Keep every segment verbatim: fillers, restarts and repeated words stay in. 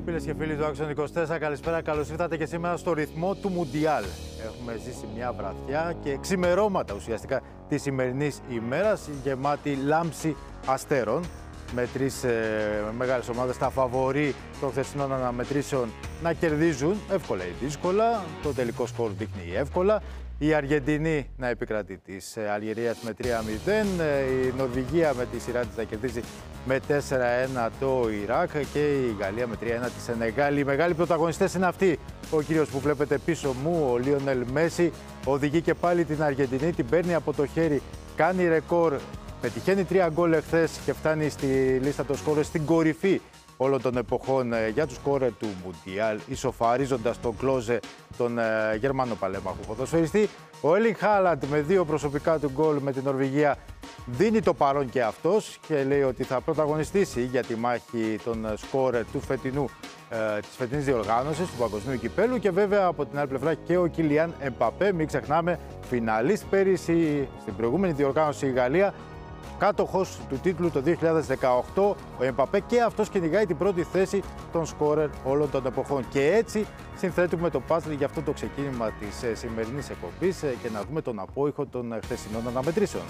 Φίλες και φίλοι του Άξιον είκοσι τέσσερα, καλησπέρα. Καλώς ήρθατε και σήμερα στο ρυθμό του Μουντιάλ. Έχουμε ζήσει μια βραδιά και ξημερώματα ουσιαστικά της σημερινής ημέρας, γεμάτη λάμψη αστέρων, με τρεις ε, μεγάλες ομάδες, τα φαβορί των χθεσινών αναμετρήσεων να κερδίζουν εύκολα ή δύσκολα. Το τελικό σκορ δείχνει εύκολα. Η Αργεντινή να επικρατεί της Αλγερίας με τρία μηδέν, η Νορβηγία με τη σειρά της να κερδίζει με τέσσερα ένα το Ιράκ και η Γαλλία με τρία ένα τη Σενεγάλ. Οι μεγάλοι πρωταγωνιστές είναι αυτοί. Ο κύριος που βλέπετε πίσω μου, ο Λίονελ Μέση, οδηγεί και πάλι την Αργεντινή, την παίρνει από το χέρι, κάνει ρεκόρ, πετυχαίνει τρία γκολ εχθές και φτάνει στη λίστα των σκόρερ στην κορυφή όλων των εποχών για τους σκόρερ του Μουντιάλ, ισοφαρίζοντας τον Κλόζε, τον Γερμανό παλέμαχο ποδοσφαιριστή. Ο Έρλινγκ Χάλαντ με δύο προσωπικά του γκολ με την Νορβηγία δίνει το παρόν και αυτός και λέει ότι θα πρωταγωνιστήσει για τη μάχη των σκόρερ του φετινού, ε, της φετινής διοργάνωσης του Παγκοσμίου Κυπέλου. Και βέβαια από την άλλη πλευρά και ο Κιλιάν Εμπαπέ, μην ξεχνάμε, φιναλίστ πέρυσι στην προηγούμενη διοργάνωση η Γαλλία, κάτοχος του τίτλου το δύο χιλιάδες δεκαοκτώ, ο Εμπαπέ και αυτός κυνηγάει την πρώτη θέση των σκόρερ όλων των εποχών. Και έτσι συνθέτουμε το πάζλ για αυτό το ξεκίνημα της σημερινής εκπομπής και να δούμε τον απόϊχο των χθεσινών αναμετρήσεων.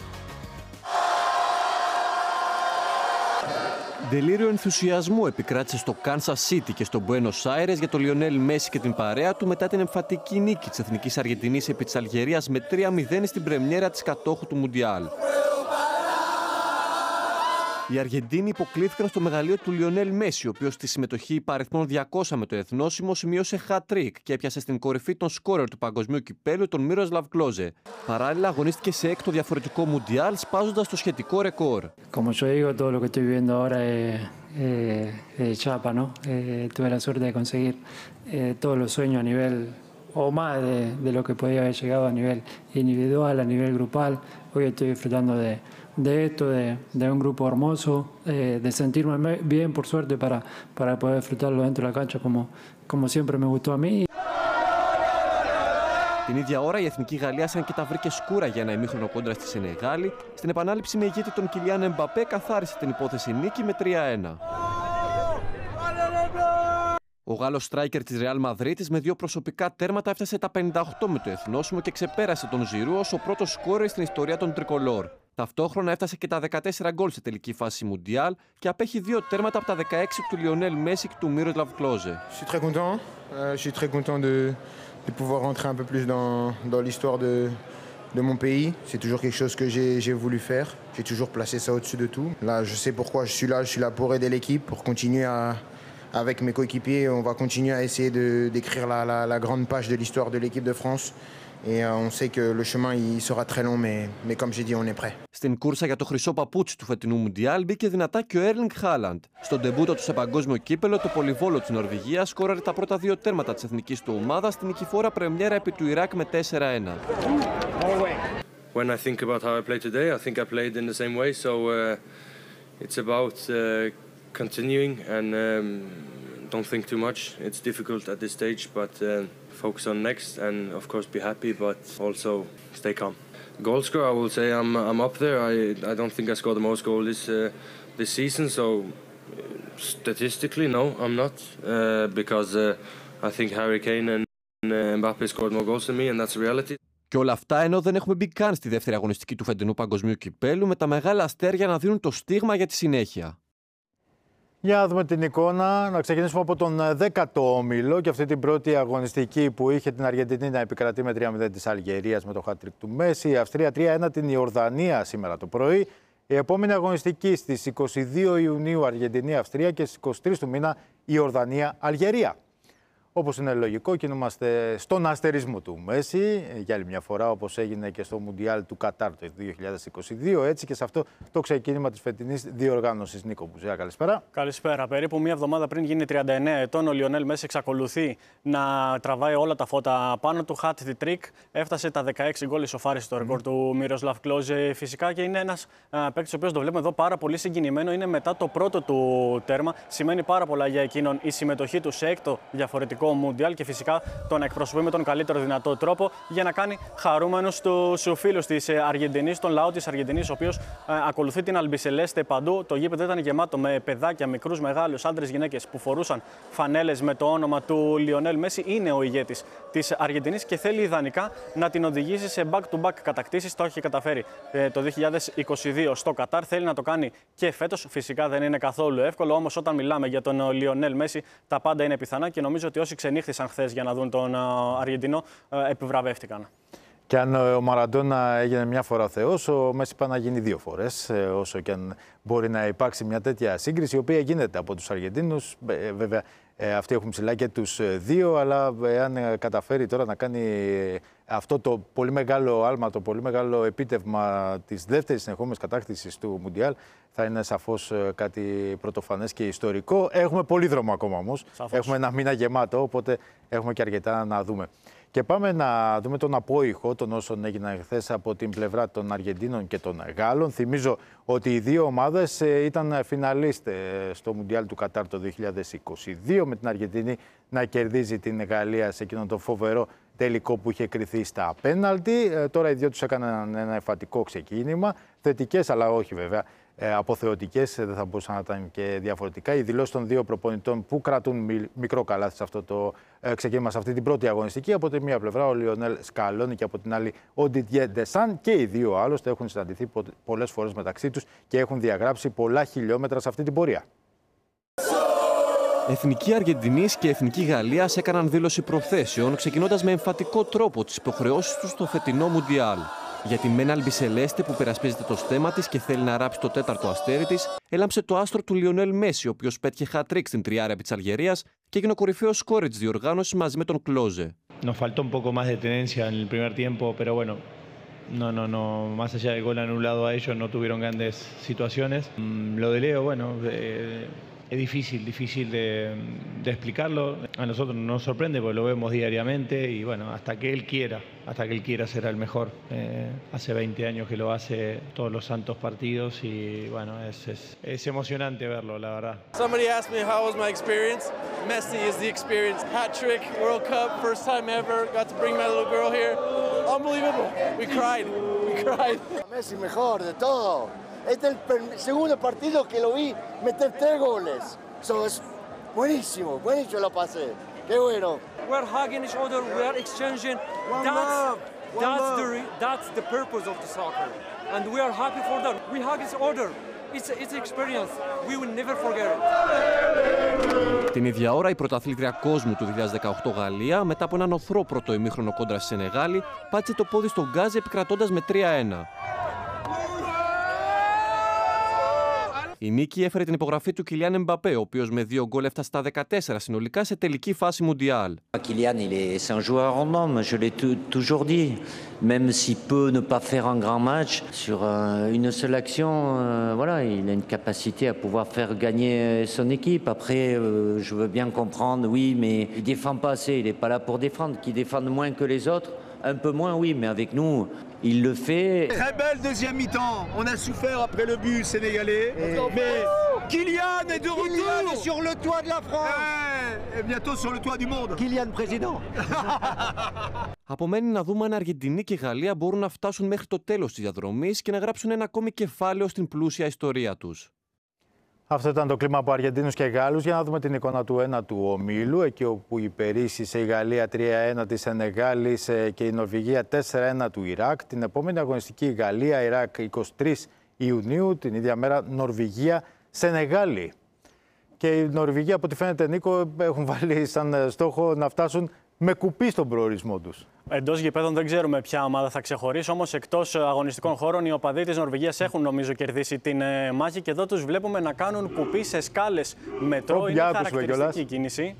Δελήριο ενθουσιασμού επικράτησε στο Κάνσας Σίτι και στο Μπουένος Άιρες για τον Λιονέλ Μέση και την παρέα του μετά την εμφατική νίκη της Εθνικής Αργεντινής επί της Αλγερίας με τρία μηδέν στην πρεμιέρα της κατόχου του Μουντιάλ. Οι Αργεντίνοι υποκλήθηκαν στο μεγαλείο του Λιονέλ Μέση, ο οποίος στη συμμετοχή υπαριθμών διακόσια με το εθνόσημο σημείωσε hat-trick και έπιασε στην κορυφή των σκόρερ του Παγκοσμίου Κυπέλου τον Μίροσλαβ Κλόζε. Παράλληλα, αγωνίστηκε σε έκτο διαφορετικό Μουντιάλ, σπάζοντας το σχετικό ρεκόρ. Como yo digo, todo lo que estoy viviendo ahora es, es, es chapa, ¿no? Eh, tuve la suerte de conseguir eh, todos los sueños a nivel, o más de, de lo que podía haber llegado a nivel individual, a nivel grupal. Hoy estoy disfrutando de de esto, de, de un grupo hermoso, eh, de sentirme bien, por suerte, para, para poder disfrutarlo dentro de la cancha como, como siempre me gustó a mí. Την ίδια ώρα η Εθνική Γαλλία σαν και τα βρήκε σκούρα για ένα ημίχρονο κόντρα στη Σενεγάλη. Στην επανάληψη με ηγέτη τον Κιλιάν Εμπαπέ καθάρισε την υπόθεση νίκη με τρία ένα. Ο Γάλλος στράικερ της Ρεάλ Μαδρίτης με δύο προσωπικά τέρματα έφτασε τα πενήντα οκτώ με το εθνόσημο και ξεπέρασε τον Ζιρού ως ο πρώτος σκόρερ στην ιστορία των Τρικολόρ. Ταυτόχρονα έφτασε και τα δεκατέσσερα γκολ σε τελική φάση Μουντιάλ και απέχει δύο τέρματα από τα δεκαέξι του Λιονέλ Μέση και του Μίροσλαβ Κλόζε. Je suis très content. Je suis très content de, de pouvoir rentrer un peu plus dans, dans l'histoire de, de mon pays. C'est toujours quelque chose que j'ai, j'ai voulu faire. J'ai toujours placé ça au-dessus de tout. Là, je sais pourquoi je suis là. Je suis là pour aider l'équipe, pour continuer à, avec mes coéquipiers, on va continuer à essayer de, d'écrire la, la, la grande page de l'histoire de l'équipe de France. Et on sait que le chemin il sera très long, mais, mais comme j'ai dit, on est prêt. Στην κούρσα για το χρυσό παπούτσι του φετινού Μουντιάλ μπήκε δυνατά και ο Έρλινγκ Χάλαντ. Στον ντεμπούτο του σε παγκόσμιο κύπελο, το πολυβόλο της Νορβηγίας σκόραρε τα πρώτα δύο τέρματα της εθνικής του ομάδας στην νικηφόρα πρεμιέρα επί του Ιράκ με τέσσερα ένα. When I think about how I played today, I think I played in the same way. So uh, it's about uh, continuing and um, don't think too much. It's difficult at this stage, but uh, focus on next and of course be happy, but also stay calm. Goal scorer, I will say I'm I'm up there. I I don't think I scored the most goals this uh, this season. So statistically, no, I'm not uh, because uh, I think Harry Kane and uh, Mbappe scored more goals than me, and that's a reality. Και όλα αυτά ενώ δεν έχουμε μπει καν στη δεύτερη αγωνιστική του φετινού Παγκοσμίου Κυπέλου, με τα μεγάλα αστέρια να δίνουν το στίγμα για τη συνέχεια. Για να δούμε την εικόνα, να ξεκινήσουμε από τον δέκατο όμιλο και αυτή την πρώτη αγωνιστική που είχε την Αργεντινή να επικρατεί με τρία μηδέν της Αλγερίας με το hat-trick του Μέση, η Αυστρία τρία ένα την Ιορδανία σήμερα το πρωί. Η επόμενη αγωνιστική στις είκοσι δύο Ιουνίου Αργεντινή-Αυστρία και στις είκοσι τρεις του μήνα Ιορδανία-Αλγερία. Όπως είναι λογικό, κινούμαστε στον αστερισμό του Μέση για άλλη μια φορά, όπως έγινε και στο Μουντιάλ του Κατάρ το δύο χιλιάδες είκοσι δύο. Έτσι και σε αυτό το ξεκίνημα της φετινής διοργάνωσης. Νίκο Μπουζέα, καλησπέρα. Καλησπέρα. Περίπου μία εβδομάδα πριν γίνει τριάντα εννέα ετών, ο Λιονέλ Μέση εξακολουθεί να τραβάει όλα τα φώτα πάνω του. Hat trick, έφτασε τα δεκαέξι γκολ, ισοφάρισε το ρεκόρ mm. του Μίροσλαβ Κλόζε. Φυσικά και είναι ένας παίκτης ο οποίος το βλέπουμε εδώ πάρα πολύ συγκινημένο. Είναι μετά το πρώτο του τέρμα. Σημαίνει πάρα πολλά για εκείνον η συμμετοχή του σε έκτο διαφορετικό αγωνιστικό Μουντιάλ και φυσικά το να εκπροσωπεί με τον καλύτερο δυνατό τρόπο για να κάνει χαρούμενους τους φίλους της Αργεντινής, τον λαό της Αργεντινής, ο οποίος ε, ακολουθεί την Αλμπισελέστε παντού. Το γήπεδο ήταν γεμάτο με παιδάκια, μικρούς, μεγάλους, άντρες, γυναίκες που φορούσαν φανέλες με το όνομα του Λιονέλ Μέση. Είναι ο ηγέτης της Αργεντινής και θέλει ιδανικά να την οδηγήσει σε back-to-back κατακτήσεις. Το έχει καταφέρει ε, το δύο χιλιάδες είκοσι δύο στο Κατάρ. Θέλει να το κάνει και φέτος. Φυσικά δεν είναι καθόλου εύκολο. Όμως όταν μιλάμε για τον Λιονέλ Μέση, τα πάντα είναι πιθανά και νομίζω ότι όσοι ξενύχθησαν χθες για να δουν τον Αργεντινό ε, επιβραβεύτηκαν. Και αν ο Μαραντόνα έγινε μια φορά Θεός, ο Μέση πάει να γίνει δύο φορές. Όσο και αν μπορεί να υπάρξει μια τέτοια σύγκριση, η οποία γίνεται από τους Αργεντίνους. Βέβαια, αυτοί έχουν ψηλά και τους δύο, αλλά αν καταφέρει τώρα να κάνει αυτό το πολύ μεγάλο άλμα, το πολύ μεγάλο επίτευγμα της δεύτερης συνεχόμενης κατάκτησης του Μουντιάλ, θα είναι σαφώς κάτι πρωτοφανές και ιστορικό. Έχουμε πολύ δρόμο ακόμα όμως. Σαφώς. Έχουμε ένα μήνα γεμάτο, οπότε έχουμε και αρκετά να δούμε. Και πάμε να δούμε τον απόϊχο των όσων έγιναν χθες από την πλευρά των Αργεντίνων και των Γάλλων. Θυμίζω ότι οι δύο ομάδες ήταν φιναλίστ στο Μουντιάλ του Κατάρ το δύο χιλιάδες είκοσι δύο, με την Αργεντινή να κερδίζει την Γαλλία σε εκείνον τον φοβερό τελικό που είχε κριθεί στα πέναλτι. Τώρα οι δύο τους έκαναν ένα εμφατικό ξεκίνημα. Θετικές, αλλά όχι βέβαια αποθεωτικές, δεν θα μπορούσαν να ήταν και διαφορετικά. Οι δηλώσεις των δύο προπονητών που κρατούν μικρό καλάθι σε αυτό το ξεκίνημα, σε αυτή την πρώτη αγωνιστική. Από τη μία πλευρά ο Λιονέλ Σκαλόνι και από την άλλη ο Ντιτιέ Ντεσάν. Και οι δύο άλλωστε έχουν συναντηθεί πολλές φορές μεταξύ τους και έχουν διαγράψει πολλά χιλιόμετρα σε αυτή την πορεία. Εθνική Αργεντινής και Εθνική Γαλλίας έκαναν δήλωση προθέσεων, ξεκινώντας με εμφατικό τρόπο τις υποχρεώσεις τους στο φετινό Μουντιάλ. Για τη Μένα Αλμπισελέστε, που περασπίζεται το στέμα της και θέλει να ράψει το τέταρτο αστέρι της, έλαμψε το άστρο του Λιονέλ Μέση, ο οποίος πέτυχε hat-trick στην τριάρα επί της Αλγερίας και έγινε ο κορυφαίος σκόρερ της διοργάνωσης μαζί με τον Κλόζε. Nos faltó un poco más de tenencia en el primer tiempo, pero bueno, no, no, no, más allá del gol anulado a ellos, no tuvieron grandes situaciones. Lo de Leo, bueno, eh, es difícil, difícil de, de explicarlo. A nosotros nos sorprende porque lo vemos diariamente y bueno, hasta que él quiera, hasta que él quiera será el mejor. Eh, hace veinte años que lo hace todos los santos partidos y bueno, es, es, es emocionante verlo, la verdad. Somebody asked me how was my experience. Messi is the experience. Hat trick, World Cup, first time ever. Got to bring my little girl here. Unbelievable. We cried. We cried. Messi mejor de todo. Este es el segundo partido que lo vi meter tres goles. So, es buenísimo, buenísimo lo pasé. Qué bueno. We're hugging each other, we are exchanging. One that's love. One that's love. the re- that's the purpose of the soccer, and we are happy for that. We hug each other. It's it's an experience. We will never forget it. Την ίδια ώρα, η πρωταθλήτρια κόσμου του δύο χιλιάδες δεκαοκτώ Γαλλία, μετά από έναν οθρό πρώτο ημίχρονο κόντρα στη Σενεγάλη, πάτησε το πόδι στον γκάζι επικρατώντας με τρία ένα. Η νίκη έφερε την υπογραφή του Κιλιάν Εμπαπέ, ο οποίος με δύο γκολ έφτασε στα δεκατέσσερα συνολικά σε τελική φάση Μουντιάλ. Kylian, il est, c'est un joueur en homme, je l'ai toujours dit. Même s'il peut ne pas faire un grand match, sur euh, une seule action, euh, voilà, il a une capacité à pouvoir faire gagner son équipe. Après, euh, je veux bien comprendre, oui, mais il défend pas assez, il n'est pas là pour défendre. Qui défendent moins que les autres, un peu moins, oui, mais avec nous, il le fait. Très belle deuxième mi-temps. On a souffert après le but sénégalais, et... mais Kylian est de retour. Kylian est sur le toit de la France. Et bientôt sur le toit du monde. Kylian président. Απομένει να δούμε αν Αργεντινή και Γαλλία μπορούν να φτάσουν μέχρι το τέλος της διαδρομής και να γράψουν ένα ακόμη κεφάλαιο στην πλούσια ιστορία τους. Αυτό ήταν το κλίμα από Αργεντίνους και Γάλλους. Για να δούμε την εικόνα του ένα του ομίλου, εκεί όπου υπερίσσησε η Γαλλία τρία ένα της Σενεγάλης και η Νορβηγία τέσσερα ένα του Ιράκ. Την επόμενη αγωνιστική η Γαλλία-Ιράκ εικοστή τρίτη Ιουνίου, την ίδια μέρα Νορβηγία-Σενεγάλη. Και η Νορβηγία, από ό,τι φαίνεται, Νίκο, έχουν βάλει σαν στόχο να φτάσουν με κουπί στον προορισμό τους. Εντός γηπέδων δεν ξέρουμε ποια ομάδα θα ξεχωρίσει, όμως εκτός αγωνιστικών χώρων οι οπαδοί της Νορβηγίας έχουν νομίζω κερδίσει την ε, μάχη και εδώ τους βλέπουμε να κάνουν κουπί σε σκάλες μετρό. Είναι χαρακτηριστική κίνηση.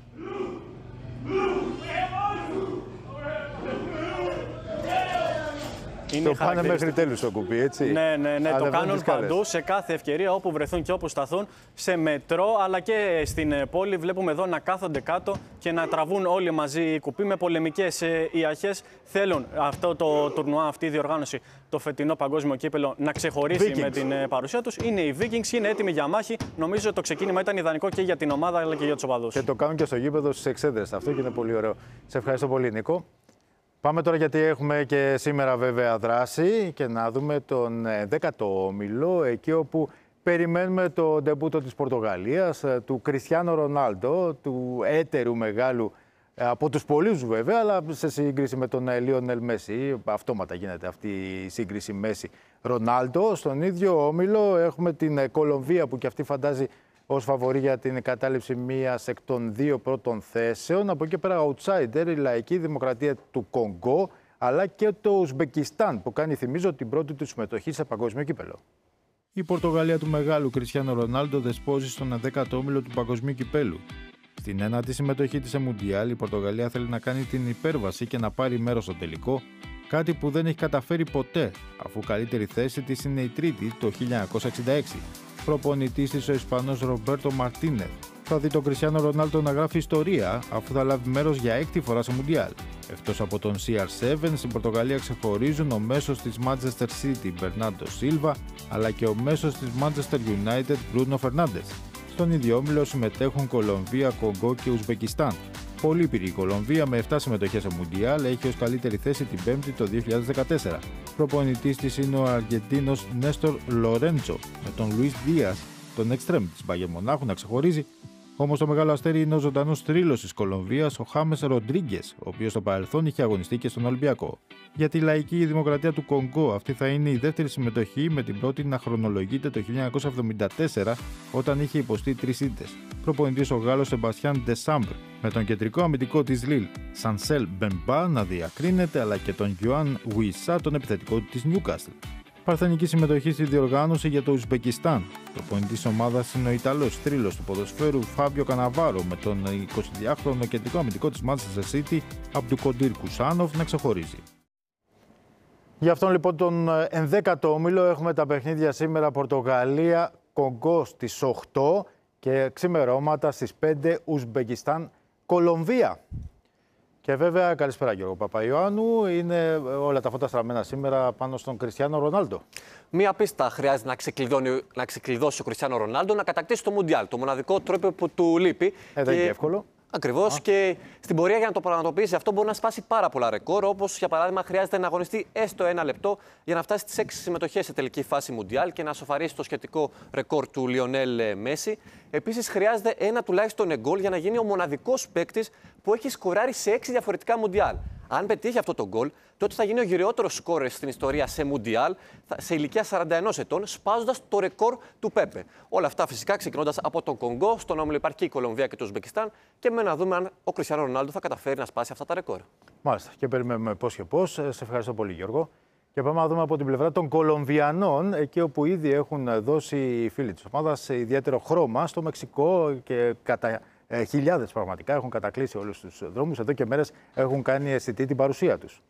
Είναι το πάνε μέχρι τέλους στο κουμπί, έτσι. Ναι, ναι, ναι. Το κάνουν παντού, σε κάθε ευκαιρία, όπου βρεθούν και όπου σταθούν, σε μετρό, αλλά και στην πόλη. Βλέπουμε εδώ να κάθονται κάτω και να τραβούν όλοι μαζί κουπί με πολεμικές ιαχές. Θέλουν αυτό το τουρνουά, αυτή η διοργάνωση, το φετινό παγκόσμιο κύπελο, να ξεχωρίσει Vikings. με την παρουσία τους. Είναι οι Vikings, είναι έτοιμοι για μάχη. Νομίζω το ξεκίνημα ήταν ιδανικό και για την ομάδα αλλά και για τους οπαδούς. Και το κάνουν και στο γήπεδο στις εξέδρες αυτό και είναι πολύ ωραίο. Σε ευχαριστώ πολύ, Νίκο. Πάμε τώρα, γιατί έχουμε και σήμερα βέβαια δράση, και να δούμε τον δέκατο όμιλο, εκεί όπου περιμένουμε το ντεμπούτο της Πορτογαλίας, του Κριστιάνο Ρονάλντο, του έτερου μεγάλου, από τους πολλούς βέβαια, αλλά σε σύγκριση με τον Λίονελ Μέση. Αυτόματα γίνεται αυτή η σύγκριση Μέση-Ρονάλντο. Στον ίδιο όμιλο έχουμε την Κολομβία, που και αυτή φαντάζει ως φαβορί για την κατάληψη μίας εκ των δύο πρώτων θέσεων. Από εκεί πέρα, outsider, η Λαϊκή Δημοκρατία του Κονγκό, αλλά και το Ουσμπεκιστάν, που κάνει, θυμίζω, την πρώτη του συμμετοχή σε παγκόσμιο κύπελο. Η Πορτογαλία του μεγάλου Κριστιάνο Ρονάλντο δεσπόζει στον δέκατο όμιλο του παγκοσμίου κυπέλου. Στην ένατη συμμετοχή της σε Μουντιάλ, η Πορτογαλία θέλει να κάνει την υπέρβαση και να πάρει μέρος στο τελικό, κάτι που δεν έχει καταφέρει ποτέ, αφού καλύτερη θέση της είναι η τρίτη το χίλια εννιακόσια εξήντα έξι. Προπονητής της ο Ισπανός Ρομπέρτο Μαρτίνεθ θα δει τον Κριστιάνο Ρονάλντο να γράφει ιστορία, αφού θα λάβει μέρος για έκτη φορά σε Μουντιάλ. Εκτός από τον σι αρ επτά, στην Πορτογαλία ξεχωρίζουν ο μέσος της Manchester City Μπερνάντο Σίλβα, αλλά και ο μέσος της Manchester United Μπρούνο Φερνάντες. Στον ίδιο όμιλο συμμετέχουν Κολομβία, Κονγκό και Ουσμπεκιστάν. Πολύπειρη η Κολομβία, με επτά συμμετοχές σε Μουντιάλ, έχει ως καλύτερη θέση την πέμπτη το δύο χιλιάδες δεκατέσσερα. Προπονητής της είναι ο Αργεντίνος Νέστορ Λορέντσο, με τον Λουίς Δίας, τον εξτρέμ της Μπάγερ Μονάχου, να ξεχωρίζει. Όμως το μεγάλο αστέρι είναι ο ζωντανός θρύλος της Κολομβίας, ο Χάμες Ροντρίγκες, ο οποίος στο παρελθόν είχε αγωνιστεί και στον Ολυμπιακό. Για τη Λαϊκή Δημοκρατία του Κονγκό, αυτή θα είναι η δεύτερη συμμετοχή, με την πρώτη να χρονολογείται το χίλια εννιακόσια εβδομήντα τέσσερα, όταν είχε υποστεί τρεις ήττες. Προπονητής ο Γάλλος Σεμπαστιάν Ντεσάμπρ, με τον κεντρικό αμυντικό της Λίλ, Σανσέλ Μπεμπά, να διακρίνεται, αλλά και τον Γιωάν Ουισά, τον επιθετικό της Νιούκαστλ. Παρθενική συμμετοχή στη διοργάνωση για το Ουσμπεκιστάν. Προπονητής ομάδας είναι ο Ιταλός θρύλος του ποδοσφαίρου Φάβιο Καναβάρο, με τον εικοσιδυάχρονο κεντρικό αμυντικό της Manchester City Αμπτουκοντήρ Κουσάνοφ να ξεχωρίζει. Για αυτόν λοιπόν τον ενδέκατο όμιλο έχουμε τα παιχνίδια σήμερα: Πορτογαλία, Κονγκό στις οκτώ και ξημερώματα στις πέντε Ουσμπεκιστάν, Κολομβία. Και βέβαια, καλησπέρα Γιώργο Παπαϊωάννου. Είναι όλα τα φώτα στραμμένα σήμερα πάνω στον Κριστιάνο Ρονάλντο. Μία πίστα χρειάζεται να, να ξεκλειδώσει ο Κριστιάνο Ρονάλντο να κατακτήσει το Μουντιάλ. Το μοναδικό τρόπο που του λείπει. Ε, δεν είναι εύκολο. Ακριβώς. Και στην πορεία, για να το πραγματοποιήσει αυτό, μπορεί να σπάσει πάρα πολλά ρεκόρ. Όπως για παράδειγμα, χρειάζεται να αγωνιστεί έστω ένα λεπτό για να φτάσει στις έξι συμμετοχές σε τελική φάση Μουντιάλ και να σοφαρίσει το σχετικό ρεκόρ του Λιονέλ Μέση. Επίσης, χρειάζεται ένα τουλάχιστον γκολ για να γίνει ο μοναδικός παίκτης που έχει σκοράρει σε έξι διαφορετικά Μουντιάλ. Αν πετύχει αυτό το γκολ, τότε θα γίνει ο γυριότερος σκόρερ στην ιστορία σε Μουντιάλ, σε ηλικία σαράντα ενός ετών, σπάζοντας το ρεκόρ του Πέπε. Όλα αυτά φυσικά ξεκινώντας από τον Κονγκό. Στον όμιλο υπάρχει και η Κολομβία και το Ουσμπεκιστάν. Και με να δούμε αν ο Κριστιάνο Ρονάλντο θα καταφέρει να σπάσει αυτά τα ρεκόρ. Μάλιστα. Και περιμένουμε πώς και πώς. Σε ευχαριστώ πολύ, Γιώργο. Και πάμε να δούμε από την πλευρά των Κολομβιανών, εκεί όπου ήδη έχουν δώσει οι φίλοι της ομάδας ιδιαίτερο χρώμα στο Μεξικό και κατά ε, χιλιάδες πραγματικά έχουν κατακλείσει όλους τους δρόμους. Εδώ και μέρες έχουν κάνει αισθητή την παρουσία τους.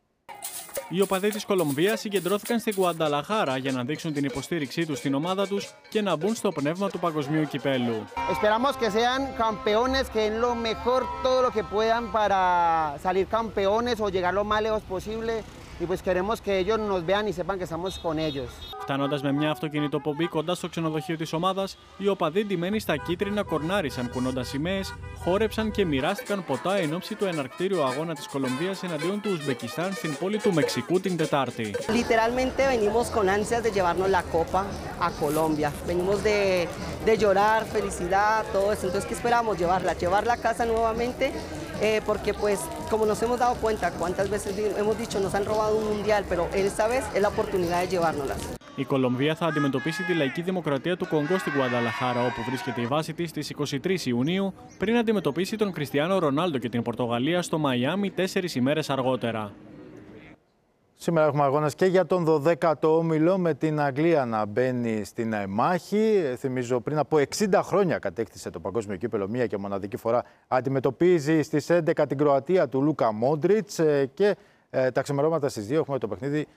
Οι οπαδοί της Κολομβίας συγκεντρώθηκαν στην Γουανταλαχάρα για να δείξουν την υποστήριξή τους στην ομάδα τους και να μπουν στο πνεύμα του παγκοσμίου κυπέλου. Esperamos que sean campeones, que den lo mejor todo lo que puedan para salir campeones o llegar lo más lejos posible. Y pues queremos que ellos nos vean y sepan que estamos con ellos. Φτάνοντας με μια αυτοκινητοπομπή κοντά στο ξενοδοχείο της ομάδας, οι οπαδοί ντυμένοι στα κίτρινα κορνάρισαν κουνώντας σημαίες, χόρεψαν και μοιράστηκαν ποτά εν ώψη του εναρκτήριου αγώνα της Κολομβίας εναντίον του Ουσμπεκιστάν στην πόλη του Μεξικού την Τετάρτη. Literalmente venimos con ansias de llevarnos la copa a Colombia. Venimos de, de llorar, felicidad, todo eso. Entonces, ¿qué esperamos? Llevarla, llevarla a casa nuevamente. Eh, porque pues como nos hemos dado cuenta cuántas veces hemos dicho nos han robado un mundial, pero esta vez es la oportunidad de llevárnoslas. Η Κολομβία θα αντιμετωπίσει τη Λαϊκή Δημοκρατία του Κονγκό στην Γουανταλαχάρα, όπου βρίσκεται η βάση της στις είκοσι τρεις Ιουνίου, πριν αντιμετωπίσει τον Κριστιάνο Ρονάλντο και την Πορτογαλία στο Μαϊάμι τέσσερις ημέρες αργότερα. Σήμερα έχουμε αγώνες και για τον δωδέκατο όμιλο, με την Αγγλία να μπαίνει στην μάχη. Θυμίζω, πριν από εξήντα χρόνια κατέκτησε το παγκόσμιο κύπελο μία και μοναδική φορά. Αντιμετωπίζει στις έντεκα την Κροατία του Λούκα Μόντριτς και ε, τα ξημερώματα στις δύο έχουμε το παιχνίδι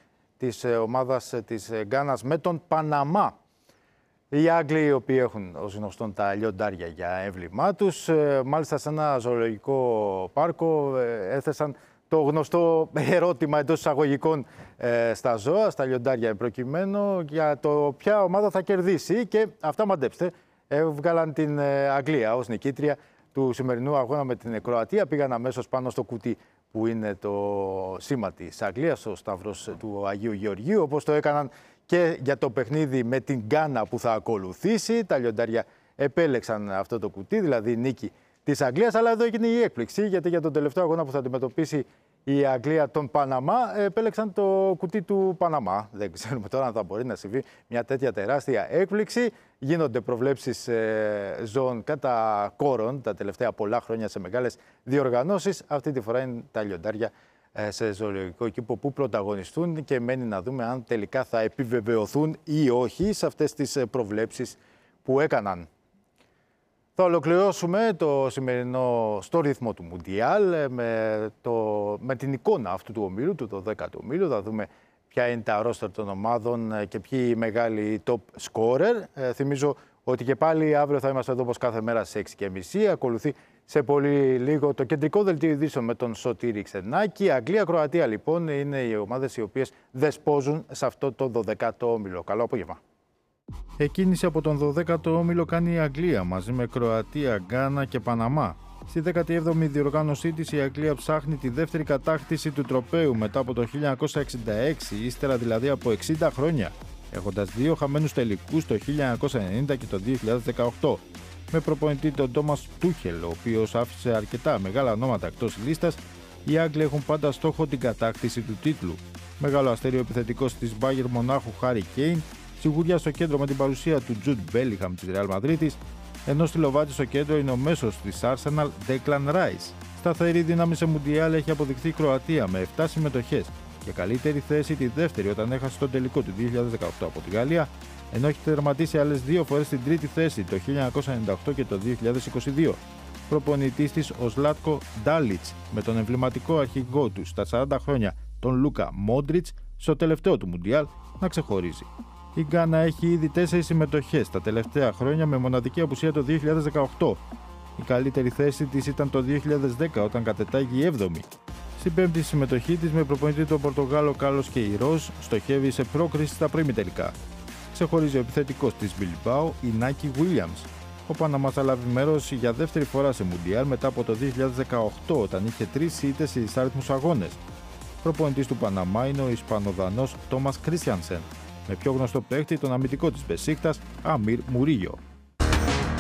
της ομάδας της Γκάνας με τον Παναμά. Οι Άγγλοι, οι οποίοι έχουν ως γνωστόν τα λιοντάρια για έμβλημά τους, μάλιστα σε ένα ζωολογικό πάρκο έθεσαν το γνωστό ερώτημα εντός εισαγωγικών στα ζώα, στα λιοντάρια προκειμένου, για το ποια ομάδα θα κερδίσει, και αυτά, μαντέψτε, έβγαλαν την Αγγλία ως νικήτρια του σημερινού αγώνα με την Κροατία. Πήγαν αμέσως πάνω στο κουτί που είναι το σήμα της Αγγλίας, ο Σταυρός του Αγίου Γεωργίου, όπως το έκαναν και για το παιχνίδι με την Γκάνα που θα ακολουθήσει. Τα λιοντάρια επέλεξαν αυτό το κουτί, δηλαδή νίκη της Αγγλίας, αλλά εδώ έγινε η έκπληξη, γιατί για τον τελευταίο αγώνα που θα αντιμετωπίσει η Αγγλία τον Παναμά, επέλεξαν το κουτί του Παναμά. Δεν ξέρουμε τώρα αν θα μπορεί να συμβεί μια τέτοια τεράστια έκπληξη. Γίνονται προβλέψεις ζώων κατά κόρον τα τελευταία πολλά χρόνια σε μεγάλες διοργανώσεις. Αυτή τη φορά είναι τα λιοντάρια σε ζωολογικό κήπο που πρωταγωνιστούν, και μένει να δούμε αν τελικά θα επιβεβαιωθούν ή όχι σε αυτές τις προβλέψεις που έκαναν. Θα ολοκληρώσουμε το σημερινό στο ρυθμό του Μουντιάλ με, το, με την εικόνα αυτού του ομίλου, του δωδέκατου ομίλου. Θα δούμε ποια είναι τα ρόστερ των ομάδων και ποιοι οι μεγάλοι top scorer. Ε, θυμίζω ότι και πάλι αύριο θα είμαστε εδώ όπως κάθε μέρα στις έξι και μισή. Ακολουθεί σε πολύ λίγο το κεντρικό δελτίο ειδήσεων με τον Σωτήρη Ξενάκη. Αγγλία-Κροατία λοιπόν είναι οι ομάδες οι οποίες δεσπόζουν σε αυτό το δωδέκατο όμιλο. Καλό απόγευμα. Εκκίνηση από τον δωδέκατο όμιλο κάνει η Αγγλία μαζί με Κροατία, Γκάνα και Παναμά. Στη δέκατη έβδομη διοργάνωσή της, η Αγγλία ψάχνει τη δεύτερη κατάκτηση του τροπαίου μετά από το χίλια εννιακόσια εξήντα έξι, ύστερα δηλαδή από εξήντα χρόνια, έχοντας δύο χαμένους τελικούς το χίλια εννιακόσια ενενήντα και το δύο χιλιάδες δεκαοκτώ. Με προπονητή τον Τόμας Τούχελ, ο οποίος άφησε αρκετά μεγάλα ονόματα εκτός λίστας, οι Άγγλοι έχουν πάντα στόχο την κατάκτηση του τίτλου. Μεγάλο αστέριο επιθετικός της Μπάγερ Μονάχου Χάρι Κέιν, σιγουριά στο κέντρο με την παρουσία του Τζουντ Μπέλιγχαμ της Ρεάλ Μαδρίτης, ενώ στη Λοβάτη στο κέντρο είναι ο μέσος της Arsenal Ντέκλαν Ράις. Σταθερή δύναμη σε Μουντιάλ έχει αποδειχθεί η Κροατία με επτά συμμετοχές και καλύτερη θέση τη δεύτερη όταν έχασε τον τελικό του δύο χιλιάδες δεκαοκτώ από τη Γαλλία, ενώ έχει τερματίσει άλλες δύο φορές στην τρίτη θέση το χίλια εννιακόσια ενενήντα οκτώ και το δύο χιλιάδες είκοσι δύο. Προπονητής της ο Σλάτκο Ντάλιτς, με τον εμβληματικό αρχηγό του στα σαράντα χρόνια τον Λούκα Μόντριτς στο τελευταίο του Μουντιάλ να ξεχωρίζει. Η Γκάνα έχει ήδη τέσσερις συμμετοχές τα τελευταία χρόνια με μοναδική απουσία το δύο χιλιάδες δεκαοκτώ. Η καλύτερη θέση της ήταν το δύο χιλιάδες δέκα όταν κατετάγει έβδομη. Στην πέμπτη συμμετοχή της με προπονητή τον Πορτογάλο Κάρλος Κεϊρός στοχεύει σε πρόκριση στα προημιτελικά. Ξεχωρίζει ο επιθετικός της Μπιλμπάου, η Νάκη Βίλιαμς. Ο Παναμάς θα λάβει μέρος για δεύτερη φορά σε Μουντιάλ μετά από το δύο χιλιάδες δεκαοκτώ όταν είχε τρεις ήττες σε εισάριθμους αγώνες. Προπονητής του Παναμά είναι ο Ισπανοδανός Τόμας Κρίστιανσεν, με πιο γνωστό παίκτη τον αμυντικό της Μπεσίκτας, Αμίρ Μουρίγιο.